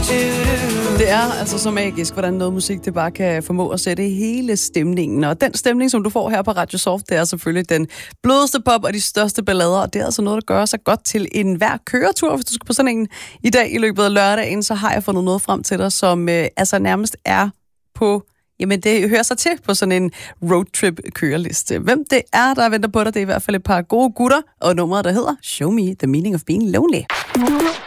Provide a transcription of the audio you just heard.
Det er altså så magisk, hvordan noget musik det bare kan formå at sætte hele stemningen. Og den stemning, som du får her på Radio Soft, det er selvfølgelig den blødeste pop og de største ballader. Og det er altså noget, der gør sig godt til enhver køretur. Hvis du skal på sådan en i dag i løbet af lørdagen, så har jeg fundet noget frem til dig, som altså nærmest er på... Jamen, det hører sig til på sådan en roadtrip-køreliste. Hvem det er, der venter på dig, det er i hvert fald et par gode gutter, og nummeret, der hedder Show Me the Meaning of Being Lonely.